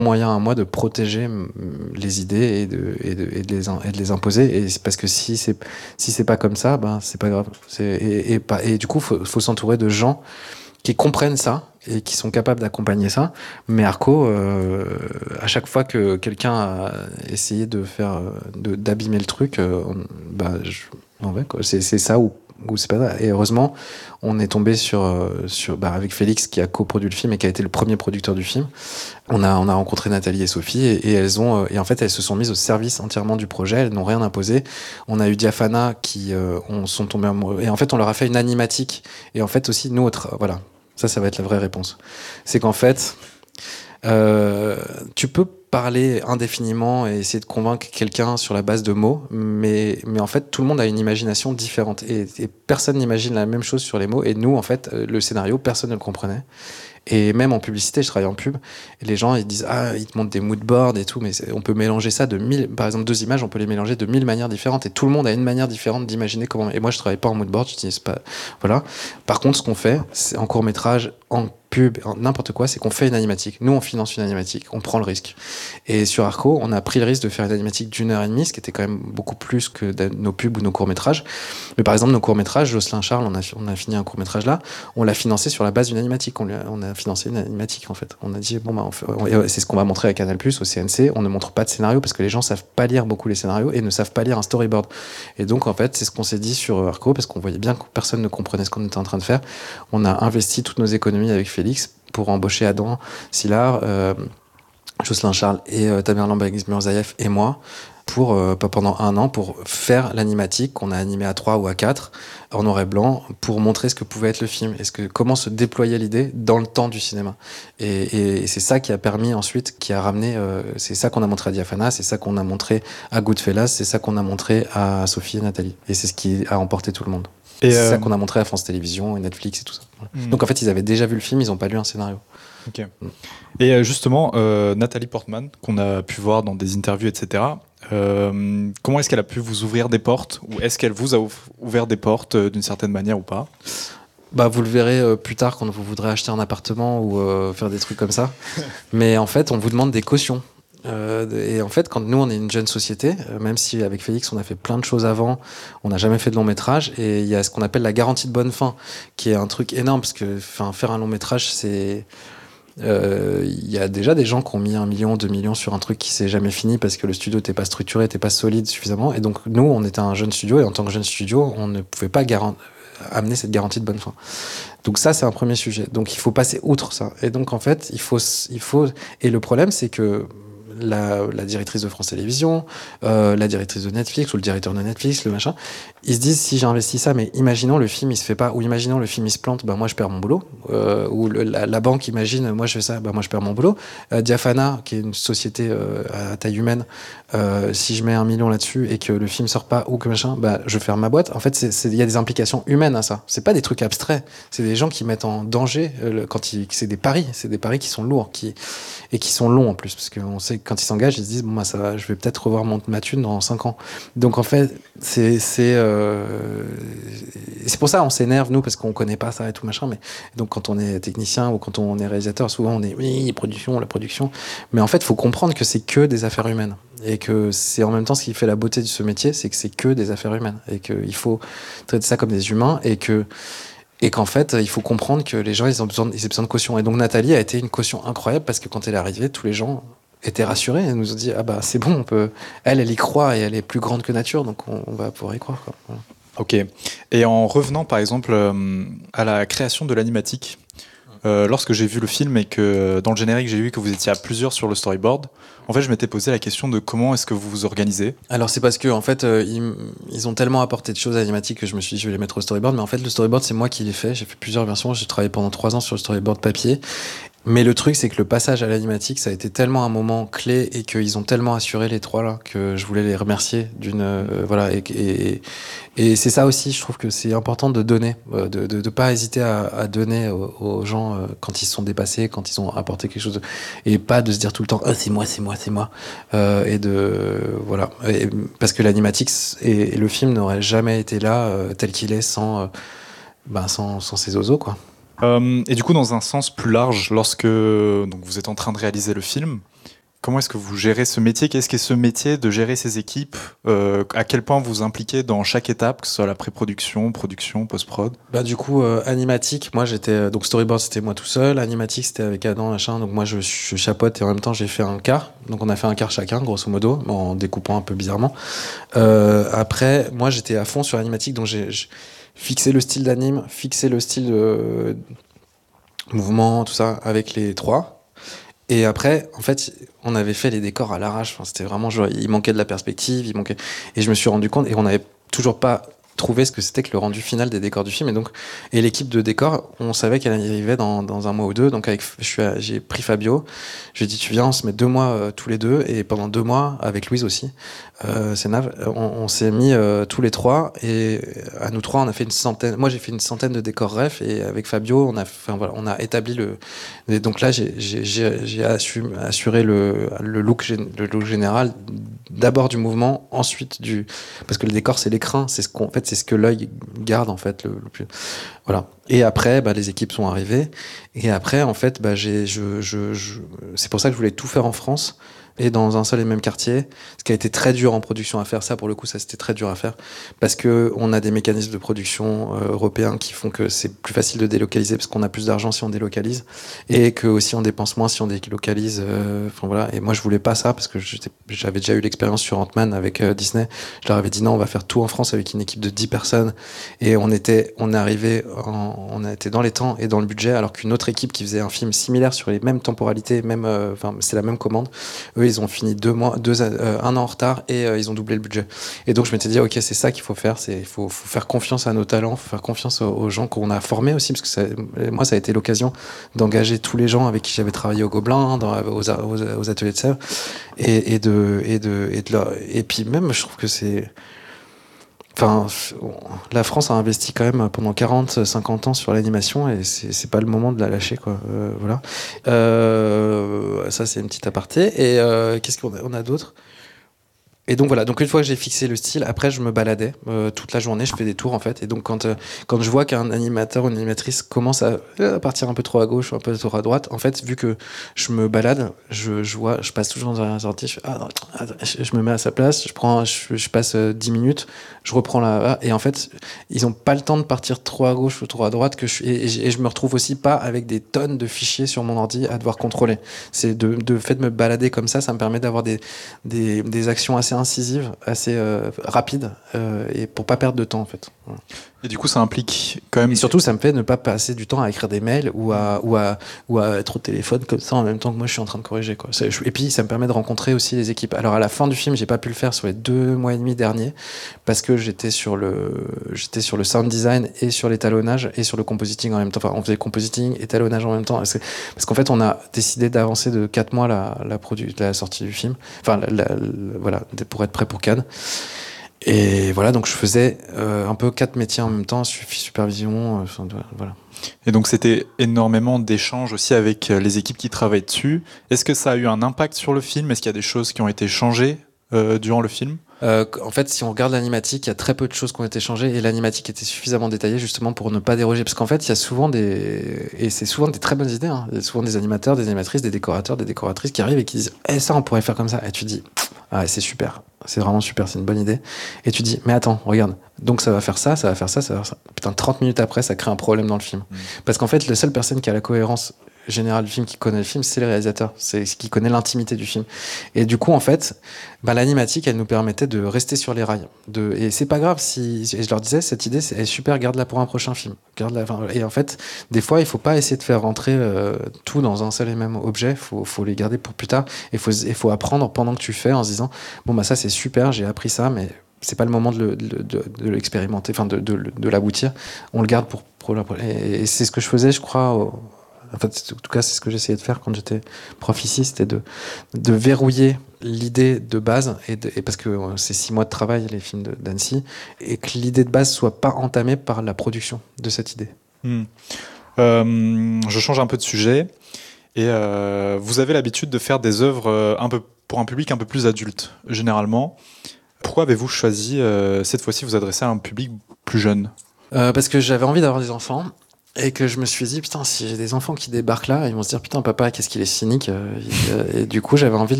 moyen à moi de protéger les idées et de les imposer. Et c'est parce que si c'est pas comme ça, ben c'est pas grave. Et du coup, faut s'entourer de gens qui comprennent ça et qui sont capables d'accompagner ça. Mais Arco, à chaque fois que quelqu'un a essayé de faire, d'abîmer le truc, en vrai, quoi. C'est ça ou c'est pas ça. Et heureusement, on est tombé avec Félix qui a coproduit le film et qui a été le premier producteur du film. On a rencontré Nathalie et Sophie et en fait elles se sont mises au service entièrement du projet. Elles n'ont rien imposé. On a eu Diafana qui sont tombés amoureux et en fait on leur a fait une animatique et en fait aussi nous voilà. Ça va être la vraie réponse. C'est qu'en fait, tu peux parler indéfiniment et essayer de convaincre quelqu'un sur la base de mots, mais en fait, tout le monde a une imagination différente et personne n'imagine la même chose sur les mots. Et nous, en fait, le scénario, personne ne le comprenait. Et même en publicité, je travaille en pub, et les gens ils disent ils te montrent des moodboards et tout, mais on peut mélanger ça de 1000, par exemple 2 images, on peut les mélanger de 1000 manières différentes, et tout le monde a une manière différente d'imaginer comment. Et moi je travaille pas en moodboard, je dis c'est pas, voilà. Par contre, ce qu'on fait, c'est en court métrage, en pub, n'importe quoi, c'est qu'on fait une animatique. Nous, on finance une animatique, on prend le risque. Et sur Arco, on a pris le risque de faire une animatique d'1 heure et demie, ce qui était quand même beaucoup plus que nos pubs ou nos courts métrages. Mais par exemple, nos courts métrages, Jocelyn Charles, on a fini un court métrage là, on l'a financé sur la base d'une animatique. On a financé une animatique en fait. On a dit c'est ce qu'on va montrer à Canal+, au CNC. On ne montre pas de scénario parce que les gens savent pas lire beaucoup les scénarios et ne savent pas lire un storyboard. Et donc en fait, c'est ce qu'on s'est dit sur Arco parce qu'on voyait bien que personne ne comprenait ce qu'on était en train de faire. On a investi toutes nos économies avec Félix pour embaucher Adam Sillard, Jocelyn Charles et Tamerlan Bagis-Murzaïev et moi pour pendant 1 an pour faire l'animatique qu'on a animé à 3 ou à 4 en noir et blanc pour montrer ce que pouvait être le film et comment se déployait l'idée dans le temps du cinéma. Et c'est ça qui a permis ensuite, qui a ramené, c'est ça qu'on a montré à Diafana, c'est ça qu'on a montré à Goodfellas, c'est ça qu'on a montré à Sophie et Nathalie. Et c'est ce qui a emporté tout le monde. Et c'est ça qu'on a montré à France Télévisions et Netflix et tout ça. Voilà. Donc en fait, ils avaient déjà vu le film, ils n'ont pas lu un scénario. Ok. Et justement, Nathalie Portman, qu'on a pu voir dans des interviews, etc., comment est-ce qu'elle a pu vous ouvrir des portes, ou est-ce qu'elle vous a ouvert des portes d'une certaine manière ou pas? Vous le verrez plus tard quand vous voudrez acheter un appartement ou faire des trucs comme ça. Mais en fait, on vous demande des cautions. Et en fait, quand nous, on est une jeune société, même si avec Félix, on a fait plein de choses avant, on n'a jamais fait de long métrage. Et il y a ce qu'on appelle la garantie de bonne fin, qui est un truc énorme, parce que faire un long métrage, c'est... Il y a déjà des gens qui ont mis 1 million, 2 millions sur un truc qui s'est jamais fini parce que le studio n'était pas structuré, n'était pas solide suffisamment. Et donc, nous, on était un jeune studio, et en tant que jeune studio, on ne pouvait pas amener cette garantie de bonne fin. Donc ça, c'est un premier sujet. Donc il faut passer outre ça. Et donc en fait, il faut. Et le problème, c'est que la directrice de France Télévisions, la directrice de Netflix ou le directeur de Netflix, le machin, ils se disent si j'investis ça, mais imaginons le film il se fait pas, ou imaginons le film il se plante, moi je perds mon boulot, ou la banque imagine moi je fais ça, moi je perds mon boulot. Diafana, qui est une société à taille humaine, si je mets 1 million là-dessus et que le film sort pas ou que machin, je ferme ma boîte. En fait, il y a des implications humaines à ça. C'est pas des trucs abstraits. C'est des gens qui mettent en danger c'est des paris qui sont lourds, et qui sont longs en plus, parce qu'on sait que quand ils s'engagent, ils se disent ça va, je vais peut-être revoir ma thune dans 5 ans. Donc en fait, c'est pour ça on s'énerve nous parce qu'on connaît pas ça et tout machin. Mais donc quand on est technicien ou quand on est réalisateur, souvent on est la production. Mais en fait, faut comprendre que c'est que des affaires humaines et que c'est en même temps ce qui fait la beauté de ce métier, c'est que c'est que des affaires humaines et qu'il faut traiter ça comme des humains et qu'en fait, il faut comprendre que les gens, ils ont besoin de caution. Et donc, Nathalie a été une caution incroyable parce que quand elle est arrivée, tous les gens étaient rassurés. Elles nous ont dit, c'est bon, on peut. Elle y croit et elle est plus grande que nature, donc on va pouvoir y croire, quoi. Voilà. Ok. Et en revenant, par exemple, à la création de l'animatique, lorsque j'ai vu le film et que dans le générique, j'ai vu que vous étiez à plusieurs sur le storyboard, en fait, je m'étais posé la question de comment est-ce que vous vous organisez. Alors, c'est parce que, en fait, ils ont tellement apporté de choses animatiques que je me suis dit, je vais les mettre au storyboard. Mais en fait, le storyboard, c'est moi qui l'ai fait. J'ai fait plusieurs versions. J'ai travaillé pendant 3 ans sur le storyboard papier. Mais le truc, c'est que le passage à l'animatique, ça a été tellement un moment clé et qu'ils ont tellement assuré les 3 là que je voulais les remercier voilà. Et c'est ça aussi, je trouve que c'est important de donner, de pas hésiter à donner aux gens quand ils se sont dépassés, quand ils ont apporté quelque chose, et pas de se dire tout le temps c'est moi, voilà. Parce que l'animatique et le film n'auraient jamais été là tel qu'il est sans ces oiseaux, quoi. Et du coup, dans un sens plus large, lorsque donc, vous êtes en train de réaliser le film, Comment est-ce que vous gérez ce métier? Qu'est-ce qu'est ce métier de gérer ces équipes? À quel point vous vous impliquez dans chaque étape, que ce soit la pré-production, production, post-prod? Bah du coup animatique, moi j'étais donc storyboard c'était moi tout seul, animatique c'était avec Adam machin, donc moi je chapeaute et en même temps j'ai fait un quart, donc on a fait un quart chacun grosso modo en découpant un peu bizarrement. Après moi j'étais à fond sur animatique, donc j'ai fixé le style d'anime, fixé le style de mouvement tout ça avec les trois. Et après, en fait, on avait fait les décors à l'arrache. Enfin, c'était vraiment genre, il manquait de la perspective, il manquait. Et je me suis rendu compte, et on n'avait toujours pas trouvé ce que c'était que le rendu final des décors du film. Et l'équipe de décors, on savait qu'elle arrivait dans un mois ou deux. Donc j'ai pris Fabio, je lui ai dit tu viens, on se met 2 mois tous les deux, et pendant 2 mois avec Louise aussi. C'est Nav, on s'est mis tous les trois et à nous trois on a fait une centaine. Moi j'ai fait une centaine de décors ref et avec Fabio on a établi le. Et donc là j'ai assuré le look général d'abord du mouvement, ensuite du parce que le décor c'est l'écran, c'est ce que l'œil garde en fait le plus. Voilà. Et après les équipes sont arrivées et après en fait c'est pour ça que je voulais tout faire en France et dans un seul et même quartier, ce qui a été très dur en production à faire. Ça, pour le coup, ça c'était très dur à faire parce que on a des mécanismes de production européens qui font que c'est plus facile de délocaliser parce qu'on a plus d'argent si on délocalise et que aussi on dépense moins si on délocalise. Enfin voilà. Et moi, je voulais pas ça parce que j'avais déjà eu l'expérience sur Ant-Man avec Disney. Je leur avais dit non, on va faire tout en France avec une équipe de 10 personnes et on était dans les temps et dans le budget alors qu'une autre équipe qui faisait un film similaire sur les mêmes temporalités, c'est la même commande. Eux, ils ont fini 1 an en retard et ils ont doublé le budget. Et donc, je m'étais dit, ok, c'est ça qu'il faut faire. Il faut faire confiance à nos talents, faut faire confiance aux gens qu'on a formés aussi, parce que moi, ça a été l'occasion d'engager tous les gens avec qui j'avais travaillé au Gobelin, aux ateliers de Sèvres, et puis même, je trouve que c'est. Enfin, la France a investi quand même pendant 40-50 ans sur l'animation et c'est pas le moment de la lâcher, quoi. Voilà. Ça, c'est une petite aparté. Et qu'est-ce qu'on a d'autre? Et donc voilà, donc une fois que j'ai fixé le style, après je me baladais toute la journée, je fais des tours en fait. Et donc quand je vois qu'un animateur ou une animatrice commence à partir un peu trop à gauche ou un peu trop à droite, en fait, vu que je me balade, je passe toujours dans un sortie, je me mets à sa place, je passe 10 minutes, je reprends et en fait, ils ont pas le temps de partir trop à gauche ou trop à droite et je me retrouve aussi pas avec des tonnes de fichiers sur mon ordi à devoir contrôler. C'est de fait de me balader comme ça me permet d'avoir des actions assez incisive, assez rapide, et pour pas perdre de temps en fait. Voilà. Et du coup, ça implique quand même. Et surtout, ça me fait ne pas passer du temps à écrire des mails ou à être au téléphone comme ça en même temps que moi je suis en train de corriger, quoi. Et puis, ça me permet de rencontrer aussi les équipes. Alors, à la fin du film, j'ai pas pu le faire sur les 2 mois et demi derniers parce que j'étais sur le sound design et sur l'étalonnage et sur le compositing en même temps. Enfin, on faisait compositing, étalonnage en même temps. Parce qu'en fait, on a décidé d'avancer de 4 mois la sortie du film. Enfin, voilà, pour être prêt pour Cannes. Et voilà, donc je faisais un peu 4 métiers en même temps, supervision, voilà. Et donc c'était énormément d'échanges aussi avec les équipes qui travaillent dessus. Est-ce que ça a eu un impact sur le film? Est-ce qu'il y a des choses qui ont été changées durant le film? En fait, si on regarde l'animatique, il y a très peu de choses qui ont été changées et l'animatique était suffisamment détaillée justement pour ne pas déroger. Parce qu'en fait, il y a souvent c'est souvent des très bonnes idées, hein. Il y a souvent des animateurs, des animatrices, des décorateurs, des décoratrices qui arrivent et qui disent ça, on pourrait faire comme ça. Et tu dis c'est super, c'est vraiment super, c'est une bonne idée. Et tu dis mais attends, regarde, donc ça va faire ça, ça va faire ça, ça va faire ça. Putain, 30 minutes après, ça crée un problème dans le film. Parce qu'en fait, la seule personne qui a la cohérence général du film, qui connaît le film, c'est le réalisateur, c'est ce qui connaît l'intimité du film. Et du coup, en fait, l'animatique, elle nous permettait de rester sur les rails. Et c'est pas grave si, et je leur disais, cette idée, c'est super, garde-la pour un prochain film. Et en fait, des fois, il faut pas essayer de faire rentrer tout dans un seul et même objet. Faut les garder pour plus tard. Et faut apprendre pendant que tu fais en se disant, bon, ça, c'est super, j'ai appris ça, mais c'est pas le moment de l'expérimenter, enfin, de l'aboutir. On le garde pour et c'est ce que je faisais, je crois, en fait, en tout cas, c'est ce que j'essayais de faire quand j'étais prof ici, c'était de verrouiller l'idée de base, et parce que c'est 6 mois de travail, les films d'Annecy, et que l'idée de base soit pas entamée par la production de cette idée. Je change un peu de sujet. Et vous avez l'habitude de faire des œuvres pour un public un peu plus adulte, généralement. Pourquoi avez-vous choisi, cette fois-ci, vous adresser à un public plus jeune ? Parce que j'avais envie d'avoir des enfants. Et que je me suis dit, putain, si j'ai des enfants qui débarquent là, ils vont se dire, putain, papa, qu'est-ce qu'il est cynique. Et du coup, j'avais envie